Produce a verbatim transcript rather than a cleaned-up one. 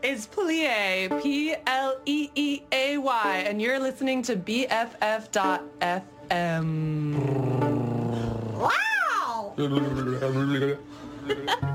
is Plie, P L E E A Y, and you're listening to B F F dot F M. Wow!